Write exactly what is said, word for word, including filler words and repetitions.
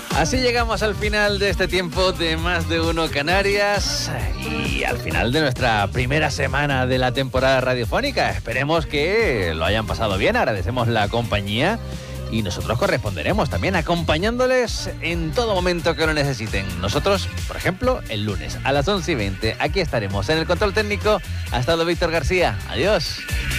Así llegamos al final de este tiempo de Más de Uno Canarias y al final de nuestra primera semana de la temporada radiofónica. Esperemos que lo hayan pasado bien, agradecemos la compañía y nosotros corresponderemos también acompañándoles en todo momento que lo necesiten. Nosotros, por ejemplo, el lunes a las once y veinte, aquí estaremos en el control técnico. Ha estado Víctor García. Adiós.